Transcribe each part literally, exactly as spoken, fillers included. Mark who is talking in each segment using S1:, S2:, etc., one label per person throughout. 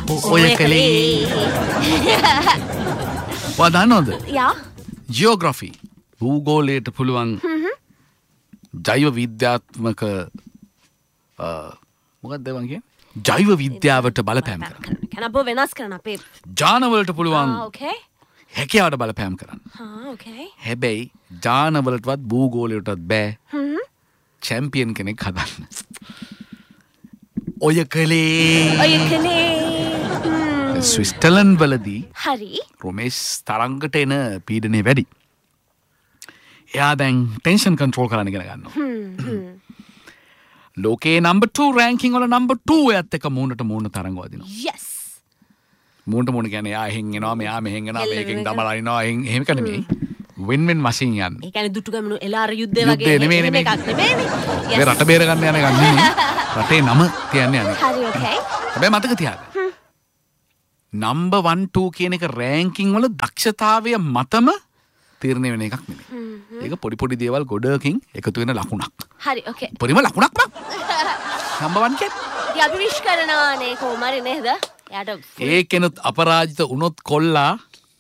S1: ඔය කලේ ඔයා දන්නවද?
S2: යා
S1: ජියෝග්‍රෆි භූගෝලයට පුළුවන් ජෛව විද්‍යාත්මක මොකක්ද මං කියන්නේ? ජෛව විද්‍යාවට බලපෑම් කරන්න.
S2: කන අපෝ වෙනස් කරන්න අපේ
S1: ජානවලට පුළුවන්
S2: ඕකේ
S1: හැකියාවට බලපෑම් කරන්න.
S2: හා ඕකේ
S1: හැබැයි ජානවලටවත් භූගෝලයටවත් බෑ චැම්පියන් කෙනෙක් හදන්න. ඔය කලේ
S2: ඔය කලේ
S1: ස්විස්ටර්ලන්ඩ් වලදී
S2: හරි
S1: රොමේෂ් තරංගට එන පීඩනය වැඩි. එයා දැන් ටෙන්ෂන් කන්ට්‍රෝල් කරන්න ඉගෙන ගන්නවා. ලෝකේ නම්බර් two රෑන්කින් වල නම්බර් two එයත් එක මූණට මූණ තරංග වදිනවා.
S2: yes
S1: මූණට මූණ කියන්නේ එයා එහෙන් එනවා මෙයා මෙහෙන් එනවා මේකෙන් දමලා ඉනවා එහෙන් එහෙම කන්නේ නෙමෙයි. වින් වින් මැෂින් යන්නේ.
S2: ඒ කියන්නේ දුටු ගමනු එලාර යුද්ධය
S1: යුද්ධය
S2: වගේ
S1: නෙමෙයි නෙමෙයි.
S2: එකක් නෙමෙයිනේ.
S1: මේ රට බේර ගන්න යන එකක් නෙමෙයි. රටේ නම කියන්නේ යන්නේ.
S2: හරි ඕකේ.
S1: හැබැයි මතක තියාගන්න. නම්බර් one two කියන එක රෑන්කින් වල දක්ෂතාවය මතම තීරණය වෙන එකක් නෙමෙයි. ඒක පොඩි පොඩි දේවල් ගොඩකින් එකතු වෙන ලකුණක්.
S2: හරි ඕකේ.
S1: පරිම ලකුණක් බං. නම්බර් one කියන්නේ.
S2: ඉතින් අපි විශ් කරනවානේ කොහොමරි නේද? එයාට
S1: ඒකෙනුත් අපරාජිත වුණොත් කොල්ලා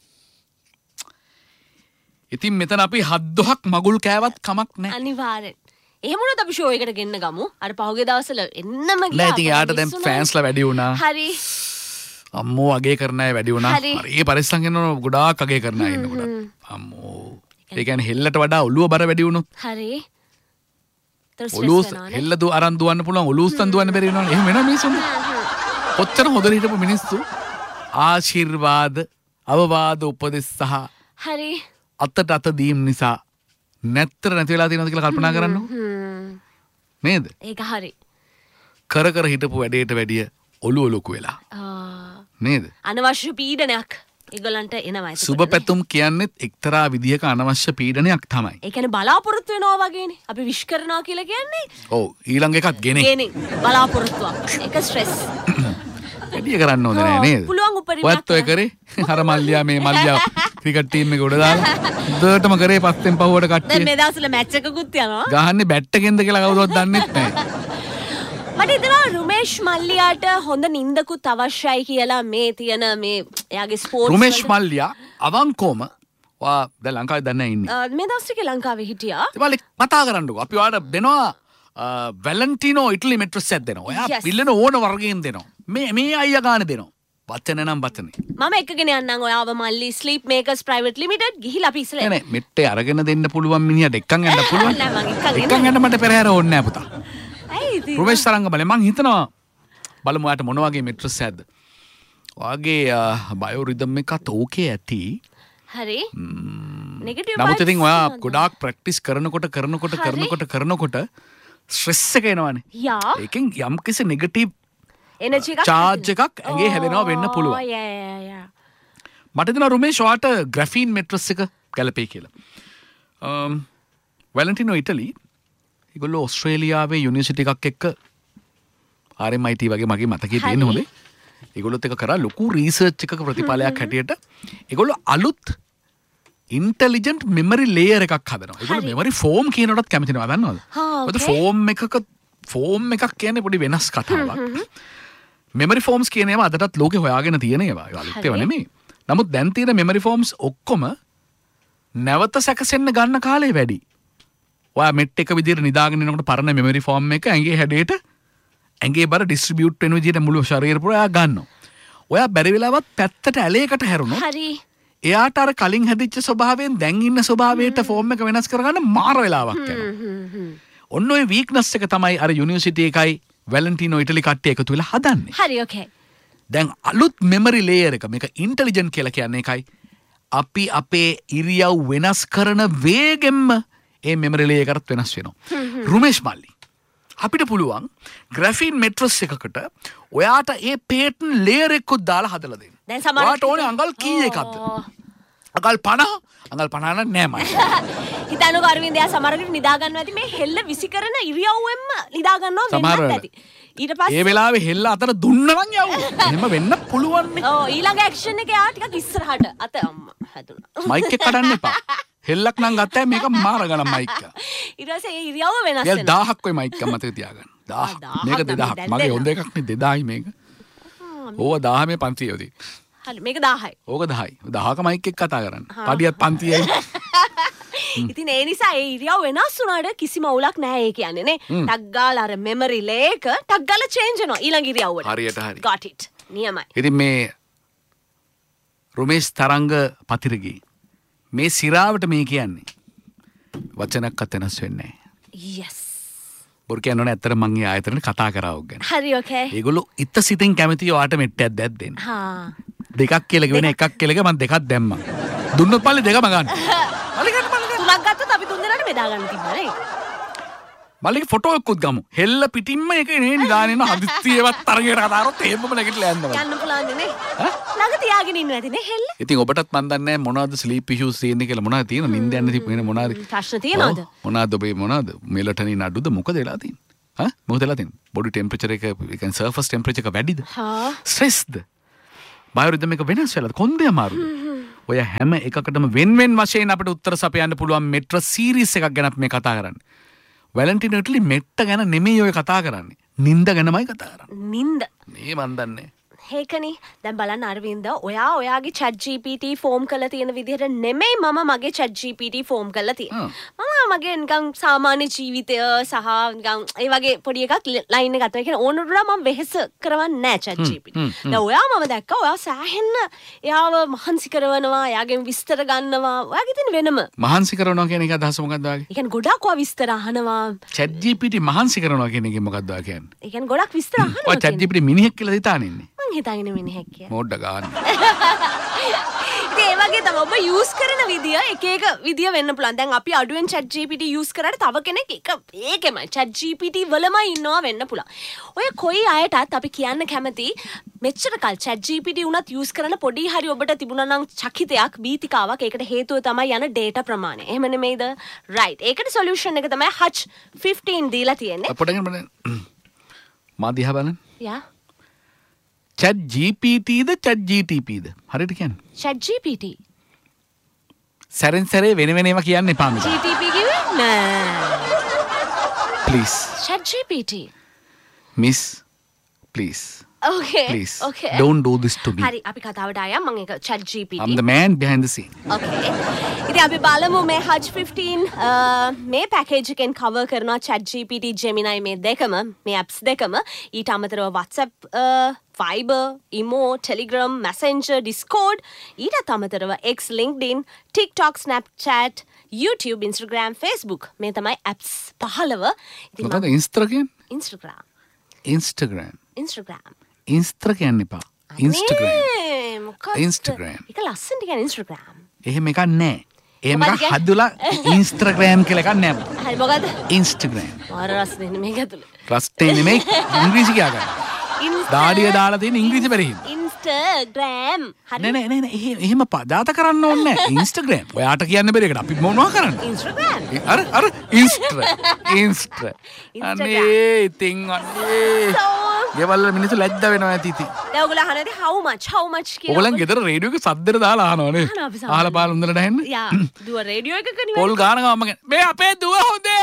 S1: ඉතින් මෙතන අපි හද්දොහක් මගුල් කෑවත් කමක් නැහැ.
S2: අනිවාර්යෙන්. එහෙම වුණොත් අපි ෂෝ එකට ගෙන්න ගමු. අර පහුගිය දවස්වල එන්නම ගියා.
S1: නෑ ඉතින් යාට දැන් ෆෑන්ස්ලා වැඩි වුණා.
S2: හරි.
S1: අම්මෝ අගේ කරන අය වැඩි වුණා.
S2: හරි.
S1: හරි පරිස්සම් කරනවා ගොඩාක් අගේ කරන අය ඉන්නකොට. අම්මෝ. ඒ කියන්නේ හෙල්ලට වඩා ඔළුව බර වැඩි වුණොත්.
S2: හරි.
S1: ඔලුස් හෙල්ල දු අරන් දුවන්න පුළුවන් ඔලුස්තන් දුවන්න බැරි වෙනවනේ. එහෙම වෙනවා මිනිස්සුන්ට. කොච්චර හොඳට හිටපු මිනිස්සු ආශිර්වාද අවවාද උපදෙස් සහ
S2: හරි.
S1: අතට අත දීම් නිසා නැත්තර නැති වෙලා තියෙනවද කියලා කල්පනා කරන්නකො. නේද?
S2: ඒක හරි.
S1: කර කර හිටපු වැඩේට වැඩිය ඔලුව ලොකු වෙලා. නේද?
S2: අනවශ්‍ය පීඩනයක් ඒගොල්ලන්ට එනවා.
S1: සුබ පැතුම් කියන්නේත් එක්තරා විදිහක අනවශ්‍ය පීඩනයක් තමයි.
S2: ඒ කියන්නේ බලාපොරොත්තු වෙනවා වගේනේ. අපි විශ් කරනවා කියලා කියන්නේ.
S1: ඔව් ඊළඟ එකත් ගෙනේ.
S2: ගෙනේ බලාපොරොත්තුවක්. ඒක ස්ට්‍රෙස්.
S1: වැඩි කරන්න හොඳ නෑ නේද?
S2: පුළුවන් උපරිමයක්.
S1: ඔයත් ඔය කරේ අර මල්ලියා මේ මල්ලියා ක්‍රිකට් ටීම් එක උඩ දාලා හොඳටම කරේ පස්සෙන් පහුවට කට්ටිය.
S2: දැන් මේ දවස්වල මැච් එකකුත් යනවා.
S1: ගහන්නේ බැට් එකෙන්ද කියලා කවුරුවත් දන්නේ නැහැ.
S2: මට හිතෙනවා රුමේෂ් මල්ලියාට හොඳ නින්දකුත් අවශ්‍යයි කියලා මේ තියෙන මේ එයාගේ ස්පෝර්ට්ස්
S1: රුමේෂ් මල්ලියා අවංකවම වා දැන් ලංකාවේ දැන් නැහැ ඉන්නේ.
S2: මේ දවස්වල ලංකාවේ හිටියා.
S1: ඒවල කතා කරන්නකෝ. අපි ඔයාලට දෙනවා වැලන්ටිනෝ ඉටලි මෙට්‍රස් එකක් දෙනවා. ඔයා පිල්ලන ඕන වර්ගයෙන් දෙනවා. මේ මේ අයියා ගාන දෙනවා. වචන නම් වචනේ.
S2: මම එක්කගෙන යන්නම් ඔයාව මල්ලි ස්ලීප් මේකර්ස් ප්‍රයිවට් ලිමිටඩ් ගිහිල්ලා අපි ඉස්සෙල්ලා.
S1: නෑ නෑ මෙට්ටේ අරගෙන දෙන්න පුළුවන් මිනිහට එක්කන් යන්න පුළුවන්.
S2: නෑ මං එක්කන්
S1: එක්කන් යන්න මට පෙරහැර ඕනේ නෑ පුතා.
S2: ඇයි ඉතින්?
S1: රුමේෂ් තරංග බලේ මං හිතනවා බලමු ඔයාට මොන වගේ මෙට්‍රස් එකක්ද. ඔයාගේ බයෝ රිද්ම් එකත් ඕකේ ඇති.
S2: හරි. නෙගටිව්
S1: නමුත් ඉතින් ඔයා ගොඩාක් ප්‍රැක්ටිස් කරනකොට කරනකොට කරනකොට කරනකොට ස්ට්‍රෙස් එක එනවනේ.
S2: යා.
S1: ඒකෙන් යම් කිසි නෙගටිව්
S2: එනර්ජි එකක්
S1: චාර්ජ් එකක් ඇඟේ හැදෙනවා වෙන්න පුළුවන්.
S2: ඔව් යා යා යා.
S1: මට හිතෙනවා රුමේෂ් ඔයාට ග්‍රැෆීන් මෙට්‍රස් එක ගැලපෙයි කියලා. um වැලන්ටිනෝ ඉටලි ඒගොල්ලෝ ඕස්ට්‍රේලියාවේ යුනිවර්සිටි එකක් එක්ක ආර් එම් ආයි ටී වගේ මගේ මතකයේ තියෙන හොඳේ. ඒගොල්ලොත් එක කරා ලොකු රිසර්ච් එකක ප්‍රතිඵලයක් හැටියට ඒගොල්ලෝ අලුත් ඉන්ටෙලිජන්ට් මෙමරි ලේයර් එකක් හදනවා. ඒගොල්ලෝ මෙමරි ෆෝම් කියනකොටත් කැමති නෑ දන්නවද? මොකද ෆෝම් එකක ෆෝම් එකක් කියන්නේ පොඩි වෙනස් කතාවක්. මෙමරි ෆෝම්ස් කියන ඒවා අදටත් ලෝකේ හොයාගෙන තියෙන ඒවා. ඒවා අලුත් ඒවා නෙමෙයි. නමුත් දැන් තියෙන මෙමරි ෆෝම්ස් ඔක්කොම නැවත සැකසෙන්න ගන්න කාලේ වැඩි. ඔයා මෙට් එක විදිහට නිදාගෙන ඉනකොට පරණ මෙමරි ෆෝම් එක ඇඟේ හැඩයට ඇඟේ බර ඩිස්ට්‍රිබියුට් වෙන විදිහට මුළු ශරීර පුරා ගන්නවා. ඔයා බැරි වෙලාවත් පැත්තට ඇලයකට හැරුණොත්
S2: හරි.
S1: එයාට අර කලින් හැදිච්ච ස්වභාවයෙන් දැන් ඉන්න ස්වභාවයට ෆෝම් එක වෙනස් කරගන්න මාර වෙලාවක් යනවා. ඔන්න ඔය වීක්නස් එක තමයි අර යුනිවර්සිටි එකයි වැලන්ටිනෝ ඉටලි කට්ටිය එකතු වෙලා හදන්නේ.
S2: හරි ඕකේ.
S1: දැන් අලුත් මෙමරි ලේයර් එක මේක ඉන්ටෙලිජන්ට් කියලා කියන්නේ එකයි. අපි අපේ ඉරියව් වෙනස් කරන වේගෙන්ම ඒ මෙමරි ලේයර් එකත් වෙනස් වෙනවා. රුමේෂ් මල්ලි අපිට පුළුවන් ග්‍රැෆීන් මෙට්‍රස් එකකට ඔයාට ඒ පේටන් ලේයර් එකකුත් දාලා හදලා දෙන්න.
S2: දැන් සමහර
S1: ඔයාට ඕනේ අඟල් කීයකද? අඟල් පනහ අඟල් පනහ නම් නෑ මම.
S2: හිතන්නකො අරවින්ද එයා සමහරකට නිදා ගන්නවා ඇති මේ හෙල්ල විසි කරන ඉරියව්වෙන්ම නිදා ගන්නවා වෙන්නත් ඇති. ඊට පස්සේ
S1: ඒ වෙලාවේ හෙල්ල අතර දුන්න නම් යවු. එහෙම වෙන්න පුළුවන් නේ.
S2: ඔව් ඊළඟ ඇක්ෂන් එක යා ටිකක් ඉස්සරහට අත හැදුනා.
S1: මයික් එක කඩන්න එපා. හෙල්ලක් නම් ගත්තා මේක මාර ගන්න මයික් එක.
S2: ඊට පස්සේ ඒ ඉරියව්ව වෙනස්
S1: වෙනවා.
S2: වෙනවා.
S1: දහයක් ඔය මයික් එක මතක තියාගන්න. දහයක්. මේක දෙදහයක්. මගේ හොඳ එකක් නේ දෙදායි මේක. ඕව දහමේ පන්තියේදී.
S2: හරි මේක දහයයි.
S1: ඕක දහයි. දහක මයික් එක කතා කරන්න. පඩියත් පන්තියයි.
S2: ඉතින් ඒ නිසා ඒ ඉරියව් වෙනස් වුණාට කිසිම අවුලක් නැහැ ඒ කියන්නේ නේ. ටක් ගාලා අර මෙමරි ලේක ටක් ගාලා චේන්ජ් වෙනවා ඊළඟ ඉරියව්වට.
S1: හරියට හරි.
S2: got it. නියමයි.
S1: ඉතින් මේ රොමේෂ් තරංග පතිරගේ මේ සිරාවට මේ කියන්නේ වචනක්වත් වෙනස් වෙන්නේ නැහැ.
S2: yes.
S1: බොරු කියන්න ඕනේ ඇත්තට මං ඒ ආයතනෙට කතා කරා ඔක් ගැන.
S2: හරි okay.
S1: ඒගොල්ලෝ ඉත්ත සිතින් කැමති ඔයාට මෙට්ටයක් දැක් දෙන්න.
S2: හා.
S1: දෙකක් කියලා වෙන එකක් කියලා මං දෙකක් දැම්මා. දුන්නොත් පල්ලේ දෙකම ගන්න. මල්ලි ගන්න මල්ලි ගන්න.
S2: තුනක් ගත්තොත් අපි තුන් දෙනාට බෙදා ගන්න තිබ්බා නේ.
S1: මල්ලිගේ ෆොටෝ එකකුත් ගමු. හෙල්ල පිටින්ම එක නේ නිදාගෙන හදිස්සියවත් තරගයට කතා කරොත් එහෙමම නැගිටලා යන්න බෑ.
S2: යන්න පුළුවන් නේ. ළඟ තියාගෙන ඉන්න නැති නේ හෙල්ල.
S1: ඉතින් ඔබටත් මන් දන්නේ නැහැ මොනවද ස්ලීප් ඉෂුස් තියෙන්නේ කියලා මොනවද තියෙන නිින්ද යන්න තිබුණේ මොනවද?
S2: ප්‍රශ්න තියෙනවද?
S1: මොනවද ඔබේ මොනවද මෙලටනින් අඩුද මොකද වෙලා තියෙන්නේ? හා මොකද වෙලා තියෙන්නේ? බොඩි ටෙම්පරේචර් එක ඒ කියන්නේ සර්ෆස් ටෙම්පරේචර් එක වැඩිද?
S2: හා.
S1: ස්ට්‍රෙස්ද? බයෝරිද්ම් එක වෙනස් වෙලාද? කොන්දේ අමාරුද? ඔය හැම එකකටම වෙන වෙන වශයෙන් අපිට උත්තර සපයන්න පුළුවන් මෙට්‍රස් සීරීස් එකක් ගැන අපි මේ කතා කරන්නේ. වැලන්ටිනෝ ඉටලි මෙට්ට ගැන නෙමෙයි ඔය කතා කරන්නේ. නින්ද ගැනමයි කතා කරන්නේ.
S2: නින්ද.
S1: මේ මන් දන්නේ.
S2: හේකනේ දැන් බලන්න අරවින්ද ඔයා ඔයාගේ chat gpt ෆෝම් කරලා තියෙන විදිහට නෙමෙයි මම මගේ chat gpt ෆෝම් කරලා තියෙන්නේ. මම මගේ නිකන් සාමාන්‍ය ජීවිතය සහ නිකන් ඒ වගේ පොඩි එකක් ලයින් එක ගත්තා. ඒ කියන්නේ ඕනරුලා මම වෙහෙස කරවන්නේ නැහැ chat gpt. දැන් ඔයා මම දැක්කා ඔයා සෑහෙන්න එයාව මහන්සි කරනවා, එයාගෙන් විස්තර ගන්නවා. ඔයාගේ තියෙන වෙනම
S1: මහන්සි කරනවා කියන එක අදහස මොකක්ද ඔයාගේ?
S2: ඒ කියන්නේ ගොඩක් ඔයා විස්තර අහනවා.
S1: chat gpt මහන්සි කරනවා කියන එකෙන් මොකක්ද ඔයා කියන්නේ?
S2: ඒ කියන්නේ ගොඩක් විස්තර අහනවා.
S1: ඔය chat gpt මිනිහෙක් කියලා හිතාගෙන ඉන්නේ.
S2: හිතාගෙන මිනිහෙක් කියලා.
S1: මොඩ ගන්න.
S2: ඉතින් ඒ වගේ තමයි ඔබ යූස් කරන විදිය එක එක විදිය වෙන්න පුළුවන්. දැන් අපි අඩුවෙන් chat gpt යූස් කරාට තව කෙනෙක් එක ඒකෙමයි chat gpt වලමයි ඉන්නවා වෙන්න පුළුවන්. ඔය කොයි අයටත් අපි කියන්න කැමති මෙච්චර කල් chat gpt උනත් යූස් කරන පොඩි හරි ඔබට තිබුණා නම් චකිතයක් බීතිකාවක් ඒකට හේතුව තමයි යන data ප්‍රමාණය. එහෙම නෙමෙයිද? right. ඒකට solution එක තමයි Hutch fifteen දීලා තියෙන්නේ.
S1: අපිට බලන්න. මා දිහා බලන්න.
S2: යා.
S1: chat gpt ද chat gtp ද හරියට කියන්නේ
S2: chat gpt
S1: සැරෙන් සැරේ වෙන වෙන ඒවා කියන්න එපා මෙතන
S2: gtp කිව්වේ නෑ
S1: please
S2: chat gpt
S1: miss please
S2: okay
S1: please
S2: okay
S1: don't do this to me
S2: හරි අපි කතාවට ආයම් මම ඒක chat gpt
S1: I'm the man behind the scene
S2: okay ඉතින් අපි බලමු මේ Hutch fifteen මේ පැකේජ් එකෙන් කවර් කරනවා chat gpt gemini මේ දෙකම මේ apps දෙකම ඊට අමතරව whatsapp Viber, Imo, Telegram, Messenger, Discord, ඊටත් අමතරව X, LinkedIn, TikTok, Snapchat, YouTube, Instagram, Facebook මේ තමයි apps පහළව. ඉතින්
S1: මොකද Instagram?
S2: Instagram.
S1: Instagram.
S2: Instagram.
S1: Insta කියන්න එපා. Instagram.
S2: නේ මොකක්ද?
S1: Instagram.
S2: ඒක ලස්සනට කියන්නේ Instagram.
S1: එහෙම එකක් නැහැ. එහෙම
S2: මොකක්ද
S1: එකක්
S2: කියන්නේ?
S1: හදුලා Instagram කියලා එකක් නැහැ.
S2: හරි මොකද්ද?
S1: Instagram.
S2: මාර රස් දෙන්නේ මේක ඇතුලේ.
S1: රස්ටේ නෙමෙයි ඉංග්‍රීසි කියා ගන්න. දාඩිය දාලා තියෙන ඉංග්‍රීසි බැරි හින්දා.
S2: Instagram. හරි.
S1: නෑ නෑ නෑ නෑ එහෙම එහෙම පදාත කරන්න ඕනේ නෑ. Instagram. ඔයාට කියන්න බැරි එකට අපි මොනවා කරන්නේ?
S2: Instagram.
S1: අර අර Insta. Insta. අනේ ඉතින් අනේ. ගෙවල් වල මිනිස්සු ලැජ්ජ වෙනවා ඇති ඉතින්.
S2: දැන් ඔයගොල්ලෝ අහනදී how much how much කියලා.
S1: ඔයගලන් ගෙදර රේඩියෝ එක සද්දෙට දාලා අහනවා නේ.
S2: අහනවා අපි සමහර.
S1: අහලා පාල හොඳට නැහෙන්න.
S2: යා දුව රේඩියෝ එකක නෙවෙයි.
S1: පොල් ගාන ගමම මේ අපේ දුව හොඳේ.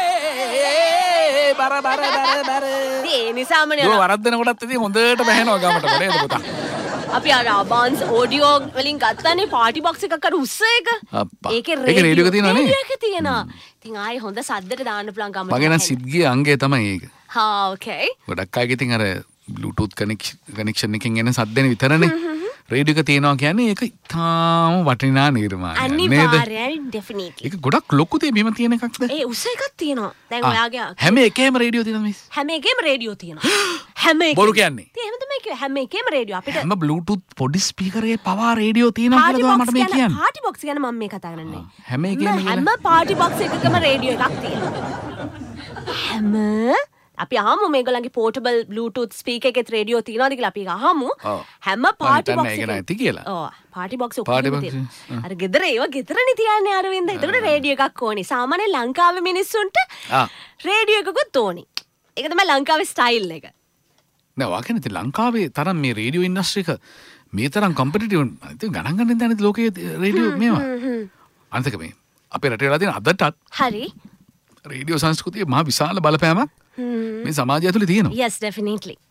S1: බර බර බර බර.
S2: ඒ නිසාම නේ
S1: දුව වරද්දන කොටත් ඉතින් හොඳට බහැනවා ගමට නේද පුතා.
S2: අපි අර අබාන්ස් ඔඩියෝ වලින් ගත්තානේ පාටි බොක්ස් එකක් අර උස්ස එක.
S1: අප්පා.
S2: ඒකේ
S1: ඒක රේඩියෝ එක තියෙනවා නේ.
S2: රේඩියෝ එක තියෙනවා. ඉතින් ආයේ හොඳ සද්දට දාන්න පුළුවන් ගමට.
S1: මගේ නම් සිද්ගේ අංගය තමයි ඒක.
S2: හා ඕකේ.
S1: ගොඩක් අයගේ ඉතින් අර Bluetooth කනෙක්ෂන් එකෙන් එන සද්දෙන විතරනේ. රේඩියෝ එක තියෙනවා කියන්නේ ඒක ඉතාම වටිනා නිර්මාණයක් නේද?
S2: අනිවාර්යයෙන් ඩෙෆිනිට්ලි.
S1: ඒක ගොඩක් ලොකු දෙයක් බීම තියෙන එකක්ද?
S2: ඒ උස්ස එකක් තියෙනවා. දැන් ඔයාගේ
S1: හැම එකේම රේඩියෝ තියෙනවා මිස්.
S2: හැම එකේම රේඩියෝ තියෙනවා. හැම එකේම.
S1: බොරු කියන්නේ.
S2: ඉතින් එහෙම තමයි කිව්වේ හැම එකේම රේඩියෝ අපිට.
S1: හැම Bluetooth පොඩි ස්පීකර් එකේ පවා රේඩියෝ තියෙනවා කියලා තමයි මට මේ කියන්නේ.
S2: පාටි බොක්ස් ගැන මම මේ කතා කරන්නේ.
S1: හැම එකේම
S2: හැම පාටි බොක්ස් එකකම රේඩියෝ එකක් තියෙනවා. හැම අපි අහමු මේගොල්ලන්ගේ පෝටබල් බ්ලූටූත් ස්පීකර් එකේ රේඩියෝ තියෙනවද කියලා අපි අහමු. හැම පාටි බොක්ස්
S1: එකේ නැති කියලා.
S2: ඔව් පාටි බොක්ස්
S1: පාටි
S2: ඔක්කොම
S1: බොක්ස්,
S2: තියෙනවා. අර ගෙදර ඒව ගෙදරනේ තියන්නේ අරවින්ද. එතකොට රේඩියෝ එකක් ඕනේ. සාමාන්‍ය ලංකාවේ මිනිස්සුන්ට රේඩියෝ එකකුත් ඕනේ. ඒක තමයි ලංකාවේ ස්ටයිල් එක.
S1: නෑ වාකනේ ඉතින් ලංකාවේ තරම් මේ රේඩියෝ ඉන්ඩස්ට්‍රි එක මේ තරම් කොම්පිටිටිව් ඉතින් ගණන් ගන්න දැනද ලෝකයේ රේඩියෝ මේවා. අනිතක මේ අපේ රටේ වෙලා තියෙන අදටත්
S2: හරි
S1: රේඩියෝ සංස්කෘතියේ මහ විශාල බලපෑමක් මේ සමාජය ඇතුලේ තියෙනවා.
S2: yes definitely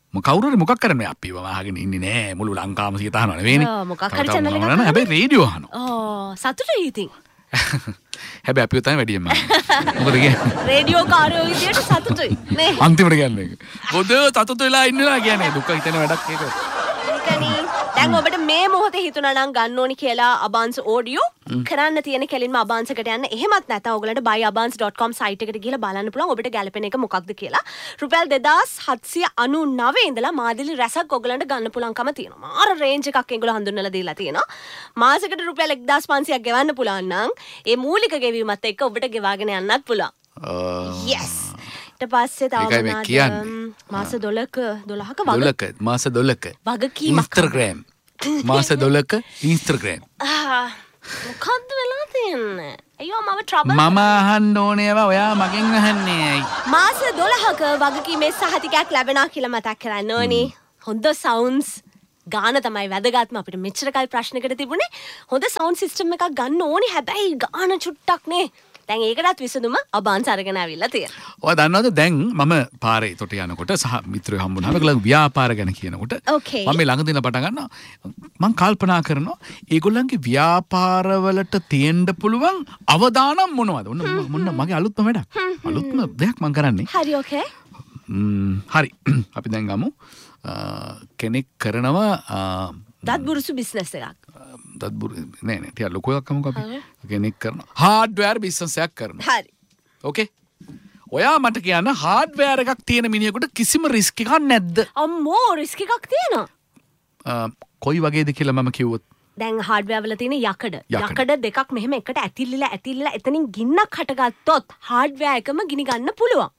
S1: කවුරුරි මොකක් කරන්නේ අපි වහගෙන ඉන්නේ නෑ මුළු ලංකාවම සිය තහනවා නෙවෙයිනේ.
S2: ඔව් මොකක් හරි channel එකක් අහනවා.
S1: හැබැයි රේඩියෝ අහනවා.
S2: ඕ සතුටුයි ඉතින්.
S1: හැබැයි අපි තමයි වැඩියෙන්ම අහන්නේ. මොකද කියන්නේ?
S2: රේඩියෝ කාර්යෝ විදියට සතුටුයි නේ.
S1: අන්තිමට කියන්නේ ඒක. පොද සතුටු වෙලා ඉන්නවා කියන්නේ දුක හිතෙන වැඩක් ඒක.
S2: ඒකනේ. දැන් ඔබට මේ මොහොතේ හිතුණා නම් ගන්න ඕනි කියලා අබාන්ස් ඔඩියෝ කරන්න තියෙන කෙලින්ම අබාන්ස් එකට යන්න. එහෙමත් නැත්නම් ඔයගලන්ට buy abans dot com site එකට ගිහලා බලන්න පුළුවන් ඔබට ගැලපෙන එක මොකක්ද කියලා. රුපියල් දෙදාස් හත්සිය අනූනවය ඉඳලා මාදිලි රැසක් ඔයගලන්ට ගන්න පුළුවන්කම තියෙනවා. මාර රේන්ජ් එකක් ඒගොල්ලෝ හඳුන්වලා දීලා තියෙනවා. මාසෙකට රුපියල් එක්දාස් පන්සියයක් ගෙවන්න පුළුවන් නම් ඒ මූලික ගෙවීමත් එක්ක ඔබට ගෙවාගෙන යන්නත් පුළුවන්. yes. ඊට පස්සේ තව මොනවද? මාස දොළහක දොළහක වග
S1: දොළහක මාස දොළහක
S2: වගකීමක්.
S1: Instagram මාස දොළහක Instagram.
S2: ආ මොකද්ද වෙලා තියෙන්නේ? අයියෝ මම trouble.
S1: මම අහන්න ඕනේ ඒවා ඔයා මගෙන් අහන්නේ ඇයි?
S2: මාස දොළහක වගකීමේ සහතිකයක් ලැබෙනවා කියලා මතක් කරන්න ඕනේ. හොඳ sounds ගාන තමයි වැදගත්ම අපිට මෙච්චර කල් ප්‍රශ්නකට තිබුණේ. හොඳ sound system එකක් ගන්න ඕනේ. හැබැයි ගාන චුට්ටක් නේ. දැන් ඒකටත් විසඳුම අබාන්ස් අරගෙන ආවිල්ලා තියෙනවා.
S1: ඔයා දන්නවද දැන් මම පාරේ තොට යනකොට සහ මිත්‍රයෝ හම්බුනහම ඒගොල්ලෝ ව්‍යාපාර ගැන කියනකොට
S2: Okay.
S1: මම මේ ළඟ දින පටන් ගන්නවා මම කල්පනා කරනවා ඒගොල්ලන්ගේ ව්‍යාපාරවලට තියෙන්න පුළුවන් අවදානම් මොනවද? ඔන්න මොන්න මගේ අලුත්ම වැඩක්. අලුත්ම දෙයක් මම කරන්නේ.
S2: හරි okay.
S1: හරි. අපි දැන් ගමු කෙනෙක් කරනවා
S2: දත් බුරුසු බිස්නස් එකක්.
S1: දත්බුර නෑ නෑ ටිකක් ලොකු එකක් කමුකෝ අපි. කෙනෙක් කරනවා හાર્ඩ්වෙයාර් බිස්නස් එකක් කරනවා.
S2: හරි.
S1: ඕකේ. ඔයා මට කියන්න හાર્ඩ්වෙයාර් එකක් තියෙන මිනිහෙකුට කිසිම රිස්ක් එකක් නැද්ද?
S2: අම්මෝ රිස්ක් එකක් තියෙනවා.
S1: කොයි වගේද කියලා මම කිව්වොත්
S2: දැන් හાર્ඩ්වෙයාර් වල තියෙන යකඩ
S1: යකඩ.
S2: යකඩ දෙකක් මෙහෙම එකට ඇතිල්ලලා ඇතිල්ලලා එතනින් ගින්නක් හටගත්තොත් හાર્ඩ්වෙයාර් එකම ගිනි ගන්න පුළුවන්.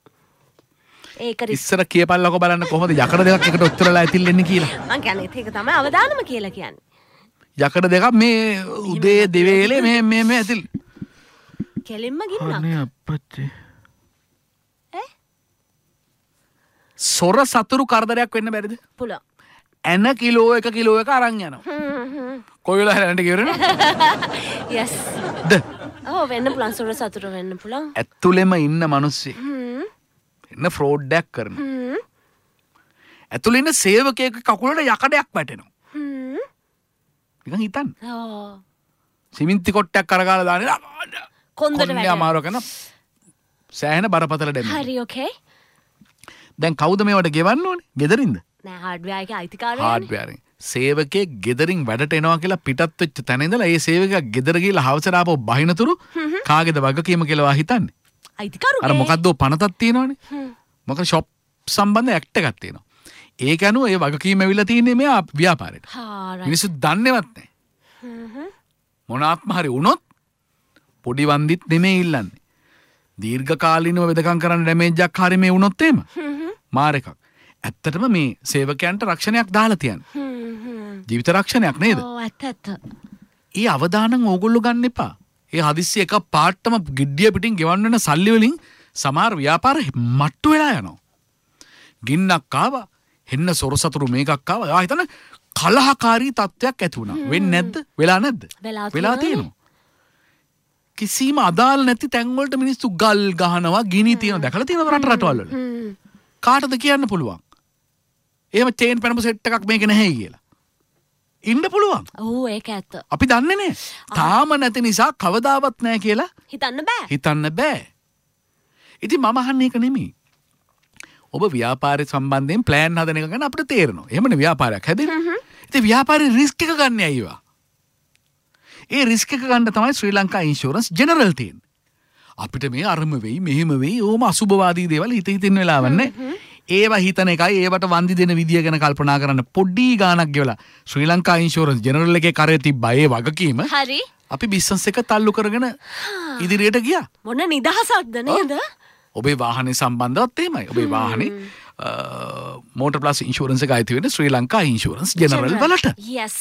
S2: ඒක රිස්ක්.
S1: ඉස්සර කියපල්ලකෝ බලන්න කොහොමද යකඩ දෙකක් එකට ඔච්චරලා ඇතිල්ලෙන්නේ කියලා.
S2: මං කියන්නේ ඒක තමයි අවදානම කියලා කියන්නේ.
S1: යකඩ දෙකක් මේ උදේ දෙවේලේ මේ මේ මේ ඇතිල්.
S2: කෙලින්ම ගින්නක්.
S1: අනේ අප්පච්චි.
S2: ඈ?
S1: සොර සතුරු කරදරයක් වෙන්න බැරිද?
S2: පුළුවන්.
S1: එන කිලෝ එක කිලෝ එක අරන් යනවා.
S2: හ්ම් හ්ම්.
S1: කොයි වෙලාව හැරෙන්න කිවරනේ?
S2: yes.
S1: ද
S2: ඔව් වෙන්න පුළුවන් සොර සතුරු වෙන්න පුළුවන්.
S1: ඇතුළෙම ඉන්න මිනිස්සෙක්
S2: හ්ම්.
S1: එන්න ෆ්‍රෝඩ් එකක් කරනවා.
S2: හ්ම්.
S1: ඇතුළේ ඉන්න සේවකයෙක් කකුලට යකඩයක් වැටෙනවා.
S2: හ්ම්.
S1: නිකන් හිතන්න.
S2: ඔව්.
S1: සිමෙන්ති කොට්ටයක් කරගාලා දාන්නේ
S2: කොන්දට
S1: කොන්නේ
S2: වැටෙනවා.
S1: අමාරු කරන සෑහෙන බරපතල දෙන්න.
S2: හරි okay.
S1: දැන් කවුද මේවට ගෙවන්න ඕනේ? ගෙදරින්ද?
S2: නෑ හાર્ඩ්වෙයාර් එකේ අයිතිකාරයනේ.
S1: හાર્ඩ්වෙයාර් එක. සේවකයෙක් ගෙදරින් වැඩට එනවා කියලා පිටත් වෙච්ච තැන ඉඳලා ඒ සේවකයා ගෙදර ගිහලා හවසට ආපහු බහිනතුරු කාගේද වගකීම කියලා වා හිතන්නේ.
S2: අයිතිකාරුගේ.
S1: අර මොකද්ද පනතක් තියෙනවනේ. මොකද ෂොප් සම්බන්ධ ඇක්ට් එකක් තියෙනවා. ඒක අනුව ඒ වගකීම ඇවිල්ලා තියෙන්නේ මෙයා ව්‍යාපාරයට.
S2: හා right.
S1: මිනිස්සු දන්නේවත් නැහැ.
S2: හ්ම්.
S1: මොනාත්ම හරි වුණොත් පොඩි වන්දිත් නෙමෙයි ඉල්ලන්නේ. දීර්ඝකාලීනව වෙදකම් කරන්න ඩැමේජ් එකක් හරි මේ වුණොත් එහෙම. මාර එකක්. ඇත්තටම මේ සේවකයන්ට රක්ෂණයක් දාලා තියන්න.
S2: හ්ම් හ්ම්.
S1: ජීවිත රක්ෂණයක් නේද?
S2: ඔව් ඇත්ත ඇත්ත.
S1: ඒ අවදානම් ඕගොල්ලෝ ගන්න එපා. ඒ හදිස්සි එක පාටම ගිඩ්ඩිය පිටින් ගෙවන්න වෙන සල්ලි වලින් සමහර ව්‍යාපාර මට්ටු වෙලා යනවා. ගින්නක් ආවා, හෙන්න සොර සතුරු මේකක් ආවා. ආ හිතන්න කලහකාරී තත්ත්වයක් ඇති වුණා. වෙන්නේ නැද්ද? වෙලා නැද්ද?
S2: වෙලා
S1: තියෙනවා. කිසිම අදාළ නැති තැන් වලට මිනිස්සු ගල් ගහනවා, ගිනි තියනවා. දැකලා තියෙනවද රට රටවල් වල?
S2: හ්ම්.
S1: කාටද කියන්න පුළුවන්? එහෙම චේන් පැනපු සෙට් එකක් මේක නැහැ කියලා. ඉන්න පුළුවන්.
S2: ඔව් ඒක ඇත්ත.
S1: අපි දන්නේ නැහැ. තාම නැති නිසා කවදාවත් නැහැ කියලා
S2: හිතන්න බෑ.
S1: හිතන්න බෑ. ඉතින් මම අහන්නේ ඒක නෙමෙයි. ඔබ ව්‍යාපාරය සම්බන්ධයෙන් ප්ලෑන් හදන එක ගැන අපිට තේරෙනවා. එහෙමනේ ව්‍යාපාරයක් හැදෙන්නේ. ඉතින් ව්‍යාපාරේ රිස්ක් එක ගන්න ඇයිවා? ඒ රිස්ක් එක ගන්න තමයි ශ්‍රී ලංකා ඉන්ෂුරන්ස් ජෙනරල් තියෙන්නේ. අපිට මේ අරම වෙයි මෙහෙම වෙයි ඕම අසුබවාදී දේවල් හිත හිතින් වෙලාවක් නැහැ. ඒවා හිතන එකයි ඒවට වන්දි දෙන විදිය ගැන කල්පනා කරන්න පොඩි ගාණක් ගෙවලා ශ්‍රී ලංකා ඉන්ෂුරන්ස් ජෙනරල් එකේ කරේ තිබ්බා ඒ වගකීම
S2: හරි.
S1: අපි බිස්නස් එක තල්ලු කරගෙන ඉදිරියට ගියා.
S2: මොන නිදහසක්ද නේද?
S1: ඔබේ වාහනේ සම්බන්ධවත් එහෙමයි. ඔබේ වාහනේ මෝටර් ප්ලස් ඉන්ෂුරන්ස් එක අයිති වෙන්නේ ශ්‍රී ලංකා ඉන්ෂුරන්ස් ජෙනරල් වලට.
S2: yes.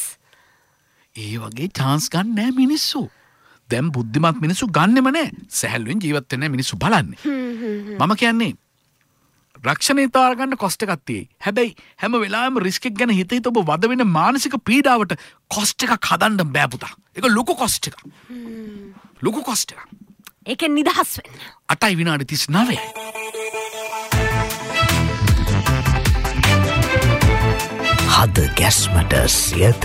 S1: ඒ වගේ chance ගන්න නෑ මිනිස්සු. දැන් බුද්ධිමත් මිනිස්සු ගන්නෙම නෑ. සැහැල්ලුවෙන් ජීවත් වෙන්න මිනිස්සු බලන්නේ. මම කියන්නේ රක්ෂණය තාර ගන්න කොස්ට් එකක් තියෙයි. හැබැයි හැම වෙලාවෙම රිස්ක් එක ගැන හිත හිත ඔබ වද වෙන මානසික පීඩාවට කොස්ට් එකක් හදන්න බෑ පුතා. ඒක ලොකු කොස්ට් එකක්. ලොකු කොස්ට් එකක්.
S2: ඒකෙන් නිදහස් වෙන්න.
S1: අටයි විනාඩි තිස් නවයයි.
S3: හද ගැස්මට සියත.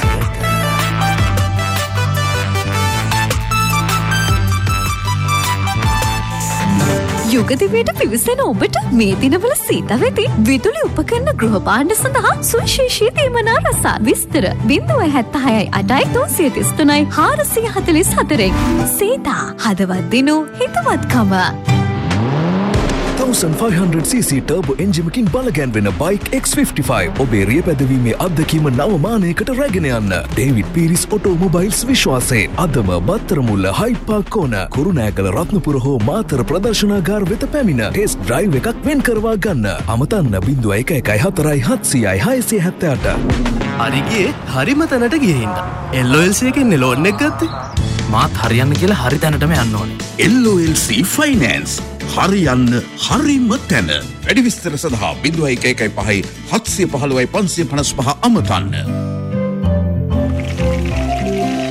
S4: යුගදිවයට පිවිසෙන ඔබට මේ දිනවල සීත වෙති විදුලි උපකරණ ගෘහ භාණ්ඩ සඳහා සුවිශේෂී තීමනා රස විස්තර බිංදුව හැත්තහයයි අටයි තුන්සිය තිස් තුනයි හාරසිය හතළිස් හතරෙන් සීතා හදවත් දිනු හිතවත්කම.
S3: one thousand five hundred c c turbo එන්ජිමකින් බලගැන්වෙන bike X fifty-five ඔබේ රිය පැදවීමේ අත්දැකීම නව මානයකට රැගෙන යන්න. ඩේවිඩ් පීරිස් ඔටෝමොබයිල්ස් විශ්වාසයෙන් අදම බත්තරමුල්ල හයිඩ් පාක් කෝන කුරුණෑගල රත්නපුර හෝ මාතර ප්‍රදර්ශනාගාර වෙත පැමිණ ටෙස්ට් ඩ්‍රයිව් එකක් වෙන් කරවා ගන්න. අමතන්න බිංදුව එක එකයි හතරයි හත්සියයි හයසිය හැත්තෑ අට.
S5: අරිගේ හරිම තැනට ගිහින්න. එල් ඔ එල් සී එකෙන් ලෝන් එක ගත්තේ. මාත් හරියන්න කියලා හරි තැනටම යන්න ඕනේ.
S6: එල් ඔ එල් සී ෆයිනෑන්ස් හරියන්න හරිම තැන. වැඩි විස්තර සඳහා බිංදුව එක එකයි පහයි හත්සිය පහළොවයි පන්සිය පනස් පහ අමතන්න.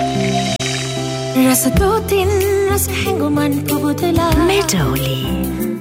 S4: රසතෝතින් රස හැඟුමන් පුබුදලා මෙඩෝලි